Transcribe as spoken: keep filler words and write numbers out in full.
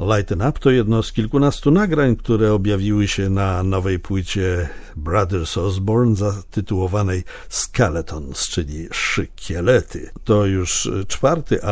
Lighten Up to jedno z kilkunastu nagrań, które objawiły się na nowej płycie Brothers Osborne zatytułowanej Skeletons, czyli Szkielety. To już czwarty